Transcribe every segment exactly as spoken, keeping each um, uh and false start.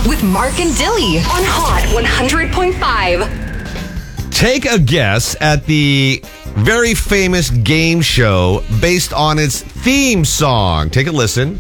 with Mark and Dilly on Hot one hundred point five. Take a guess at the very famous game show based on its theme song. Take a listen.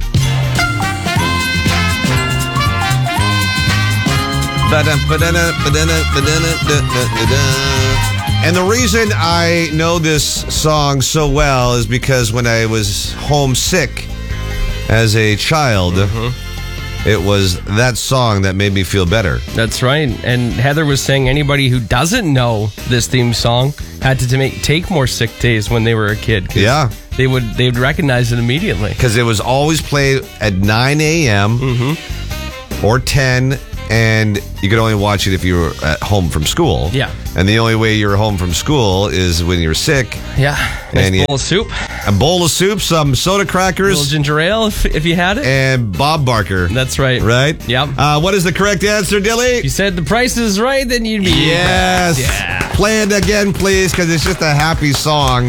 And the reason I know this song so well is because when I was homesick as a child, mm-hmm. it was that song that made me feel better. That's right. And Heather was saying anybody who doesn't know this theme song had to make, take more sick days when they were a kid. Yeah. They would, they would recognize it immediately. Because it was always played at nine a.m. Mm-hmm. or ten, and you could only watch it if you were at home from school. Yeah. And the only way you were home from school is when you were sick. Yeah. Nice and bowl you, of soup. A bowl of soup, some soda crackers. A little ginger ale if, if you had it. And Bob Barker. That's right. Right? Yep. Uh, what is the correct answer, Dilly? If you said the price is right, then you'd be... Yes. Yeah. Play it again, please, because it's just a happy song.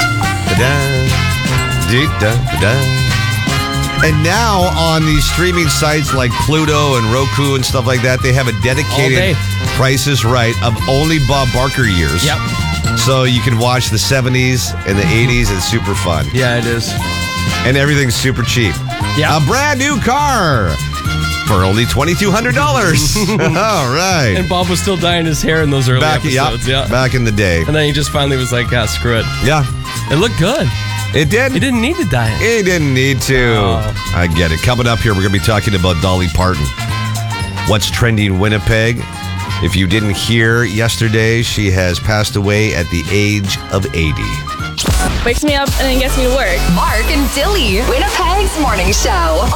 Ba-da, dee-da, ba-da. And now on these streaming sites like Pluto and Roku and stuff like that, they have a dedicated Price is Right of only Bob Barker years. Yep. So you can watch the seventies and the eighties. It's super fun. Yeah, it is. And everything's super cheap. Yeah. A brand new car for only twenty-two hundred dollars. All right. And Bob was still dyeing his hair in those early back, episodes. Yep, yeah. Back in the day. And then he just finally was like, ah, screw it. Yeah. It looked good. It did? He didn't need to dye it. He didn't need to. Oh. I get it. Coming up here, we're going to be talking about Dolly Parton. What's trending Winnipeg? If you didn't hear yesterday, she has passed away at the age of eighty. Wakes me up and then gets me to work. Mark and Dilly, Winnipeg's morning show.